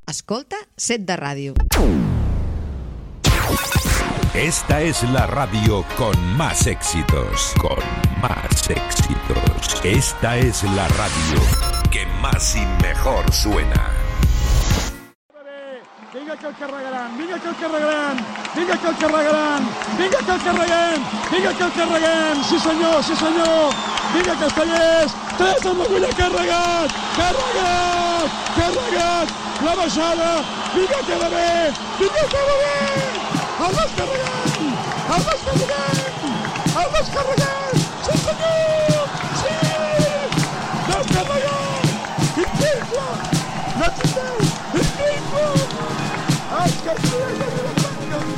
Escolta Set de Ràdio. Esta es la radio con más éxitos. Con más éxitos. Esta es la radio que más y mejor suena. Vinga que el carregaran, vinga que el carregaran, vinga que el carregaran, vinga que el carreguem, vinga que el carreguem, sí senyor, vinga Castellers, 3 amb l'agulla carregat, la baixada, vinga que va bé, el descarreguem, el descarreguem, el descarreguem.